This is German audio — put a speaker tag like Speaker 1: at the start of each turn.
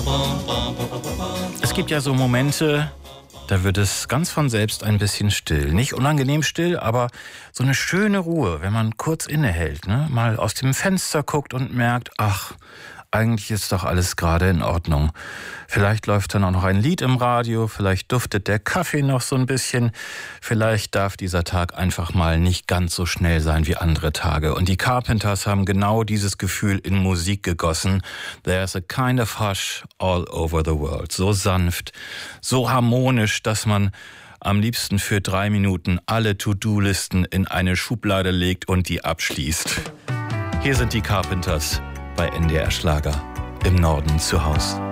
Speaker 1: Es gibt ja so Momente, da wird es ganz von selbst ein bisschen still. Nicht unangenehm still, aber so eine schöne Ruhe, wenn man kurz innehält, ne? Mal aus dem Fenster guckt und merkt, ach, eigentlich ist doch alles gerade in Ordnung. Vielleicht läuft dann auch noch ein Lied im Radio, vielleicht duftet der Kaffee noch so ein bisschen, vielleicht darf dieser Tag einfach mal nicht ganz so schnell sein wie andere Tage. Und die Carpenters haben genau dieses Gefühl in Musik gegossen. There's a kind of hush all over the world. So sanft, so harmonisch, dass man am liebsten für 3 Minuten alle To-Do-Listen in eine Schublade legt und die abschließt. Hier sind die Carpenters bei NDR Schlager im Norden zu Haus.